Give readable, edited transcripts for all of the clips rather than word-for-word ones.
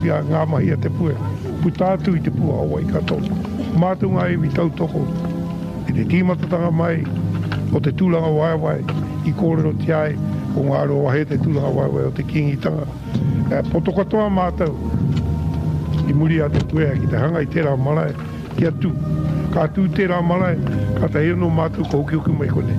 Ia ngā mahi a te pue. Putātu I te pua o Waikato. Mātunga e vitau toko. I te tīmatatanga mai o te tūlanga waiwai I kōrero te ai o ngā roa he te tūlanga waiwai o te kingitanga. Poto katoa mātau I muri a te puea ki te hanga I tērā marae ki atu. Ka tū tērā marae ka te hino mātau ko hoki hoki mai kone.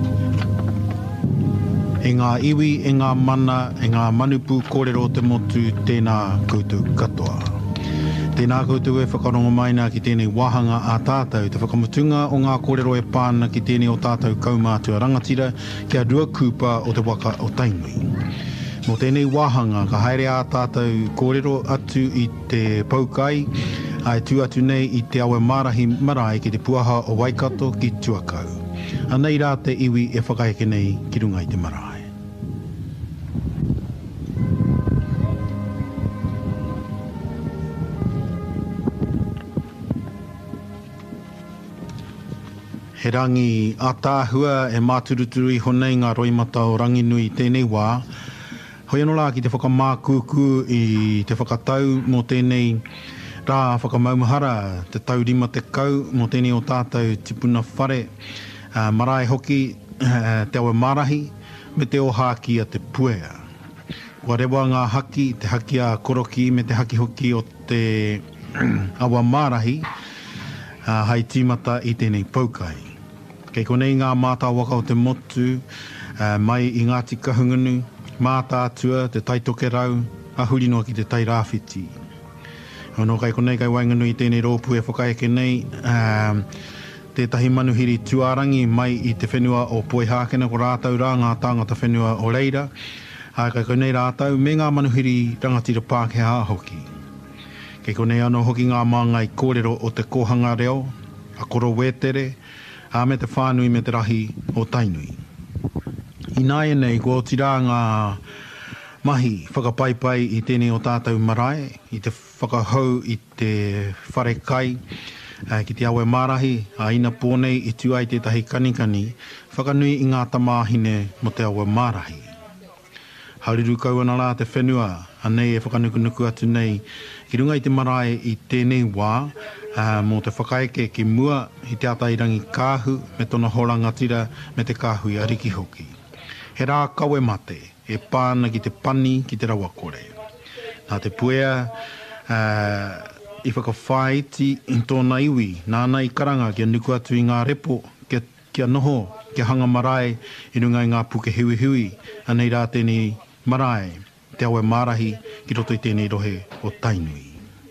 E ngā iwi, e ngā mana, e ngā manupu kōrero te motu, tēnā koutou katoa. Tēnā koutou e whakarongo maina ki tēnei wahanga a tātou, te whakamutunga o ngā kōrero e pāna ki tēnei o tātou kaumātua rangatira, kia rua kūpa o te waka o Tainui. Mō tēnei wahanga, ka haere a tātou kōrero atu I te paukai, ai tū atu nei I te awe marahi marae ki te puaha o Waikato ki Tuakau. Anei rā te iwi e whakaeke nei ki runga I te marae. He rangi a tāhua e māturuturu I honei ngā roimata o Ranginui tēnei wā. Hoi anō rā ki te whakamākuku I te whakatau mō tēnei rā whakamaumahara, te taurima te kau mō tēnei o tātou tipuna whare, marae hoki te awe marahi me te ohaki a te puea. Wa rewa ngā haki, te haki a koroki me te haki hoki o te awa marahi, hai tīmata I tēnei paukai. Kei konei ngā mātā waka o te motu, mai I Ngāti Kahungunu, mātātua, te taitoke rau, ahuri noa ki te tai rāwhiti. Hono kai konei kai wainganu I tēnei rōpu e whakaeke nei, tētahi manuhiri tuarangi mai I te whenua o Poihākena ko rātau rā ngā tāngata whenua o Reira, kai konei rātau me ngā manuhiri rangatira Pākehā hoki. Kei konei anō hoki ngā māngai kōrero o te kohanga reo, a koro wetere, a me te whānui me te rahi o Tainui. I nāia nei, ko tira ngā mahi whakapaipai I tēnei o tātou marae, I te whakahau I te whare kai, ki te awe marahi, a ina pōnei I tuai tētahi kanikani, whakanui I ngā tamāhine mo te awe marahi. Hauriru kauana rā te whenua, anei e whakanukunuku atu nei, ki runga I te marae I tēnei wā, mō te whakaeke ki mua I te atairangi kāhu, me tona horangatira, me te kāhu I ariki hoki. He rā kawe mate, e pāna ki te pani ki te rawakore. Nā te puea, I whakawhaiti I tōna iwi, nāna I karanga kia nuku atu I ngā repo, kia noho, kia hanga marae, I runga I ngā puke hui hui, anei rā tēnei marae, te awe marahi, ki roto I tēnei rohe o Tainui.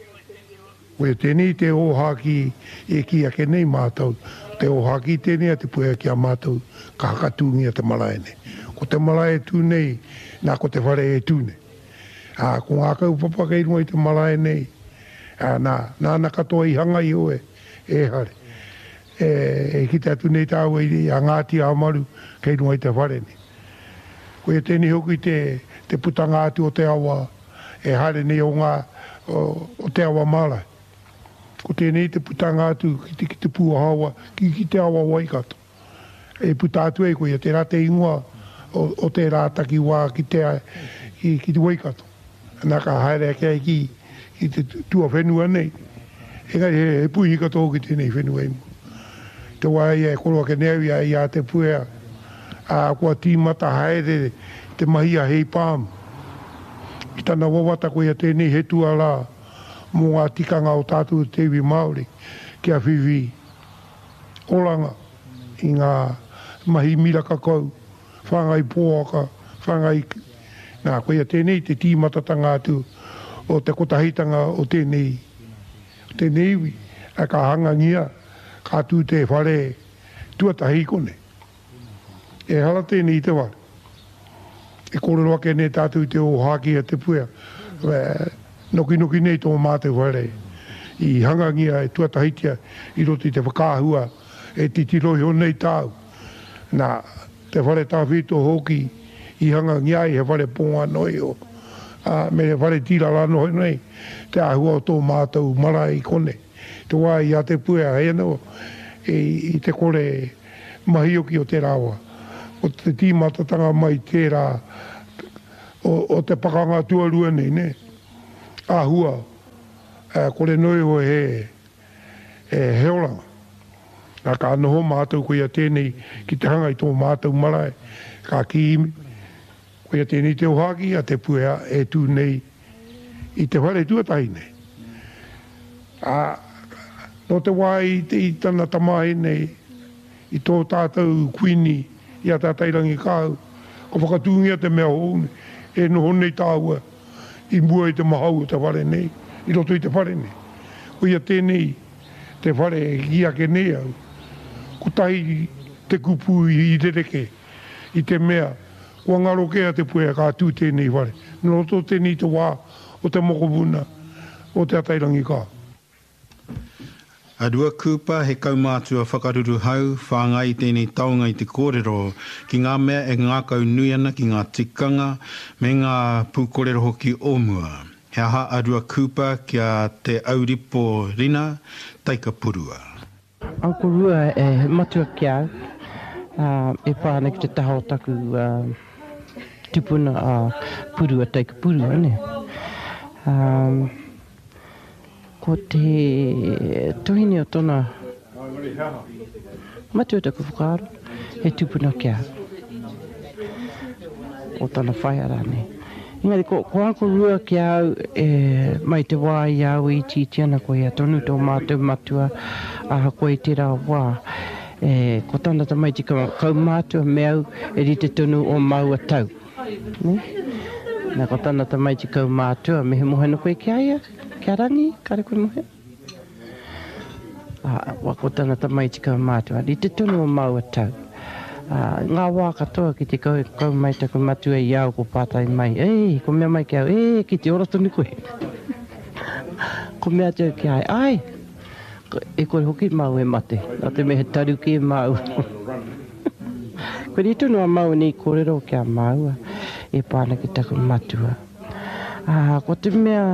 Koe tēnei te ohaki e ki ake nei mātou, te ohaki tēnei a te puea ki a mātou, ka hakatūngi a te marae nei. Ko te marae tū nei, nā ko te whare e tū nei. Ko ngā kaupapa kei runga I te marae nei, nā katoa I hanga I oe, e hare. E ki te atu nei tāua I a Ngāti Amaru, kei runga I te whare nei. Koe tēnei hoki te putanga atu o te awa, e hare nei o ngā o te awa marae. Ko tēnei te putanga atu ki te puahawa, ki te awa Waikato. E puta atu e koe, te rate ingoa o te rātaki wā ki te Waikato. Nā ka haere ake ai ki te tua whenua nei. Engari he puhi katoa ki tēnei whenua imu. Te wai e koroa ke newi ai a te puea, kua tīmata haere te mahia hei pāmu. I tana wawata koe a tēnei he tua rā, mō ngā tikanga o tātou te iwi Māori, kia whiwi oranga I ngā mahi mira kakau, whangai pōaka, whangai... Nā, koe a tēnei te tīmatatanga atu o te kotahitanga o tēnei iwi, a ka hanga ngia, ka tū te whare tuatahi kone. E hala tēnei te wale. E kōrero ake ne tātou te ohaki a te puea. Noki nei tō mātou whare. I hanga ngia e tuatahitia I roti te whakāhua e titirohi o nei tāu. Nā, te whare tāwhito hoki I hanga ngia I he whare pōnga noi o. Me he whare tīrara noi nei. Te ahua o tō mātou marae I kone. Te wai I a te puea hei anō. I te kore mahioki o te rawa. O te tīmatatanga mai tērā o te pakanga tuarua nei, ne? Ahua ko le noi o he heolanga. Nā ka anoho mātou ko ia tēnei ki te hanga i tō mātou marae ka ki imi. Ko ia tēnei te ohaki a te puea e tū nei i te whare tuatahi nei. No te wai i tana tamai nei i tō tātou kuini i a tātairangi kāu. Ko whakatūngia te mea houne e noho nei tāua i mua i te mahau o te whare nei, i roto i te whare nei. Ko ia tēnei te whare i ake nei au. Ko tahi te kupu i rereke i te mea. Kua ngaro kea te puea kā tū tēnei whare. No roto tēnei te wā o te mokopuna o te atairangi kā. Arua kupa he kaumātua whakaruru hau, whāngai tēnei taonga i te kōrero, ki ngā mea e ngā kau nui ana ki ngā tikanga, me ngā pūkōrero hoki o mua. He aha arua kupa kia te auripo rina, taika purua. Anko rua e matua ki au, e pāna ki te taho taku tupuna a purua, taika purua, ne? Ko te tohine o tona matua taku whakaaro, he tupuna ki au. O tona whaiara ne. Engari, ko anko rua ki au mai te wā i au i titiana ko ia tonu tō mātou matua a koe te rā wā. Ko tana ta mai te kau mātua me au e rite tonu o maua tau. Ne? Nā ko tana ta mai te kau mātua me he mohena koe ki aia. Kia rangi, kare koe mohe. Wako tana ta mai te kau mātua, i te tonu o maua tau. Ngā wā katoa ki te kau mai taku matua i au ko pātai mai. Ko mea mai ki au, ki te ora tonu koe. Ko mea tau ki ai, e koe hoki mau e mate, a te mehe taru ki e mau. Koe i tonu a mau ni kōrero ki a maua, e pāna ki taku matua. Ko te mea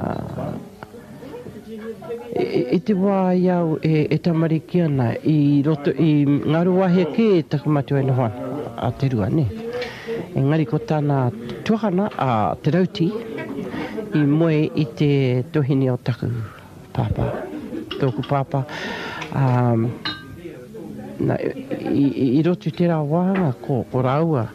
e te wā iau e tamari ki ana i roto i ngaru wahia ki e taku matua e nohoana a te rua, ne? Engari ko tāna tuahana a te rauti i moe i te tohini o taku pāpā, tōku pāpā. I roto te rā wāhanga ko raua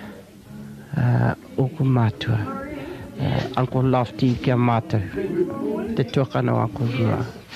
o ku mātua. Uncle Lofty kia mātou, te tuakana o Uncle Rua.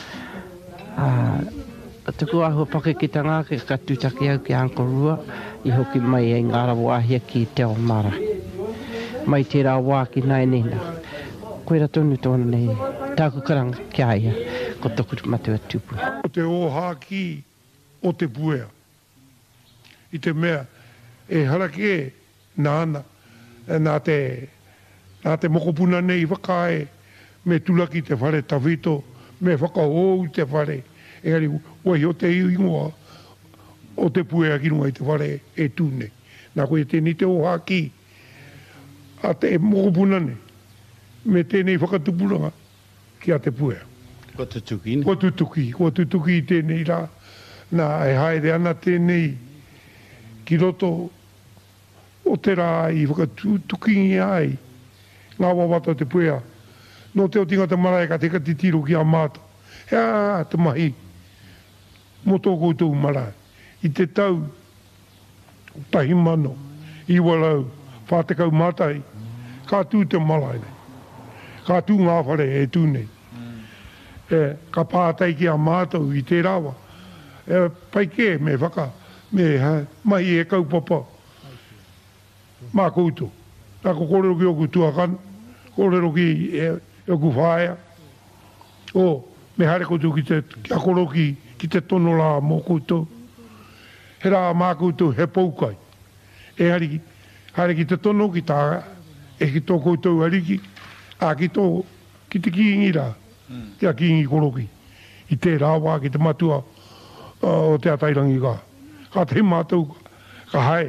Tuku ahua pake ki ta ngāke ka tūtaki au ki Uncle Rua, i hoki mai e ngāra wāhia ki te o mara. Mai te rā wā ki nai nena. Koe ra tonu tōna nei, tāku karanga ki aia, ko toku matua tupu. O te ohaki o te puea. I te mea, e harake nāna, nā te mokopuna nei whakae, me tulaki te whare tawhito, me whakahou te whare. Engari, wai o te ingoa o te puea ki runga i te whare e tūne. Nā koe tēnei te ohaki, a te mokopuna nei, me tēnei whakatupuranga ki a te puea. Ko tutuki, ne? Ko tutuki tēnei rā. Nā e haere ana tēnei ki roto o te rā i whakatukingi ai. Ngā wawata te puea. No te o tinga te marae ka te katitiro ki a māta. Hea te mahi. Mo tō koutou marae. I te tau tahi mano. I walau. Whātekau mātai. Ka tū te marae nei. Ka tū ngā whare e tū nei. Ka pātai ki a mātou i te rawa. Pai ke me whaka. Me mahi e kaupapa. Mā koutou. Nāko kōrero ki oku tuakana, kōrero ki oku whaia. Me hare koutou ki te tono rā mō koutou. He rā mā koutou he poukai. E hare ki te tono ki tā, e ki tō koutou hariki, ki te kiingi rā, te a kiingi koroki. I te rāwā ki te matua o te atairangi kā. Ka te mātou ka hae.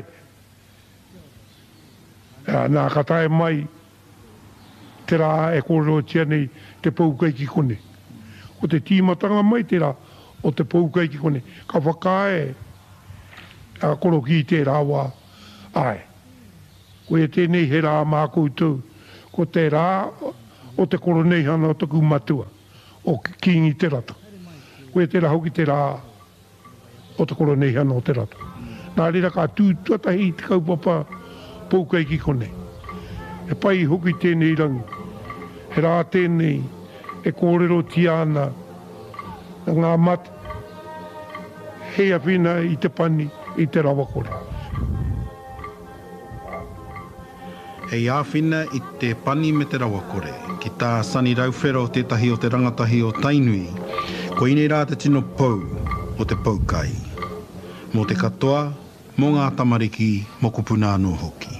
Nā ka tae mai te rā e kōrero tia nei te poukai ki kone. O te tīmatanga mai te rā o te poukai ki kone. Ka whakae a koro ki te rā wā ai. Ko e tēnei he rā mā koutou. Ko te rā o te koro nei hana o taku matua. o kingi te rata. Koe te raho ki te rā o te koro nei hana o te rata. Nā rira ka tuatahi te kaupapa poukai ki kone. E pai hoki tēnei rangi. He rā tēnei e kōrero tiana ngā mate. Hei awhina i te pani i te rawa kore. Hei āwhina i te pani me te rawa kore. Ki tā sani rauwhera o tētahi o te rangatahi o Tainui. Ko inei rā te tino pou o te poukai. Mō te katoa, mō ngā tamariki, mō kupuna anō hoki.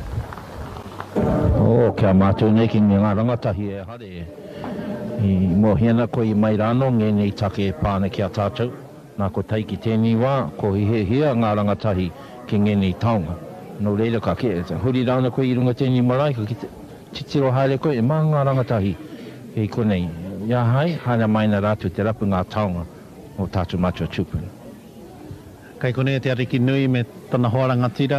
Kia mātou nei ki ngā rangatahi e hare. Mō hiena ko i mai rāno, ngē nei take e pāne ki a tātou. Nā ko tai ki tēnei wā, ko i hea ngā rangatahi ki ngē nei taonga. No reira ka ke, huri rāna koe i runga tēnei marae, ka ki te titiro haere koe, e mā ngā rangatahi e ko nei. Ia hai, hana maina rātu te rapu ngā taonga o tātou matua tupuna. Kai konei te ariki nui me tana hoaranga tira.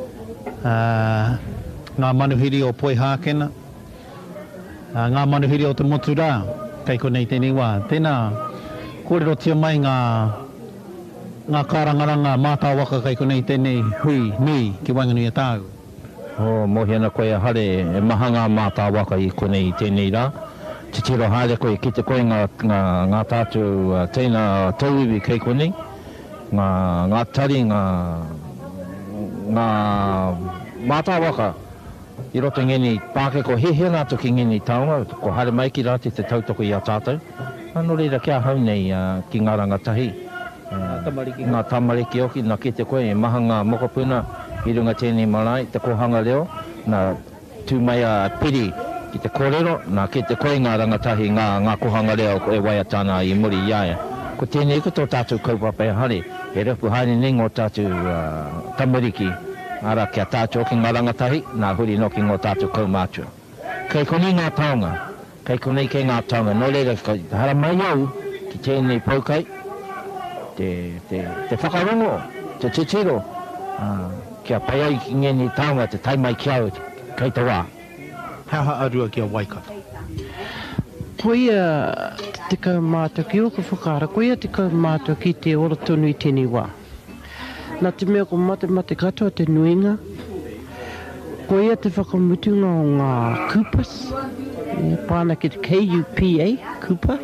Ngā manuhiri o Poi Hākena. Ngā manuhiri o te motu rā. Kai konei tēnei wā. Tēnā, kōrero tia mai ngā kārangaranga mātā waka kai konei tēnei hui nui ki Wainganui tāu. Mō hiena koe a hare, e maha ngā mātā waka i konei tēnei rā. Te tiro haere koe, ki te koe ngā tātou tēnā tauiwi kei konei. Ngā tari, ngā mātā waka. I roto ngeni pāke ko he nātu ki ngeni taonga, ko hare mai ki rāti te tautoko i a tātou. Ano reira kia hau nei ki ngā rangatahi. Ngā tamariki oki, nā ki te koe, e maha ngā mokopuna i runga tēnei marae, te kohanga leo, nā tūmai a piri ki te kōrero, nā ki te koe ngā rangatahi, ngā kohanga leo e waia tāna i muri iaia. Ko tēnei ko tō tātou kaupapa e hare, e repu haere nei ngō tātou tamariki, ara kia tātou ki ngā rangatahi, nā huri no ki ngō tātou kaumātua. Kei konei ngā taonga, kei konei kei ngā taonga, no reira hara mai au ki tēnei poukai, te whakarongo, te titiro, kia pai ai ki ngeni taonga, te taimai ki au, kei te wā. Haha arua kia Waikato. Koia te kaumātua ki oka whakaara, koia te kaumātua ki te ora tonu i tēnei wā. Nā te mea ko mate katoa te nuinga, koia te whakamutunga o ngā kupas, pāna ki te KUPA, kupa.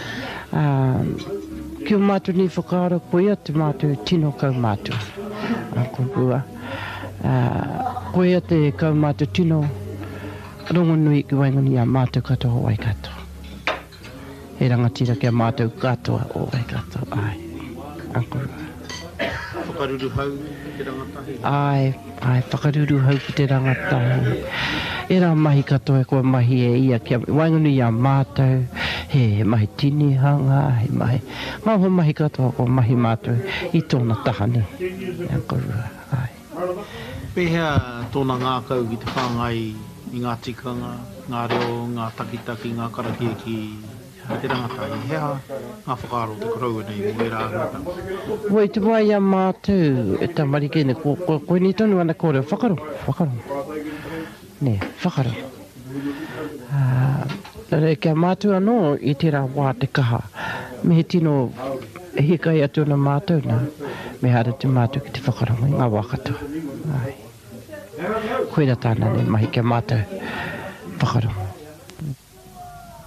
Ki o mātua ni whakaara, koia te mātua tino kaumātua. Korua. Koia te kaumātua tino rongo nui ki Wainganui a mātua katoa o Waikato. He rangatira kia mātua katoa o Waikato. Ai, Korua. Whakaruru hau ki te rangatahi? Ai, whakaruru hau ki te rangatahi. E rā mahi katoa koe mahi e ia kia Wainganui a mātou, he mahi tini hanga, he mahi. Ngā ho mahi katoa koe mahi mātou i tōna tahani. Korua, ai. Pehea tōna ngākau ki te whāngai i ngā tikanga, ngā reo, ngā takitaki, ngā karakieki, i te rangatahi. Hea ngā whakaaro te karaua nei mo e rā hūta. Wai te wai a mātou e tamariki ne koe ni tonu ana kore whakaro. Ne, whakaro. Nare kia mātou anō i te rā wā te kaha. Me he tino hikai atu na mātou nā. Me hara te mātou ki te whakarongo i ngā wakato. Ai. Koe ra tāna ne mahi kia mātou whakarongo.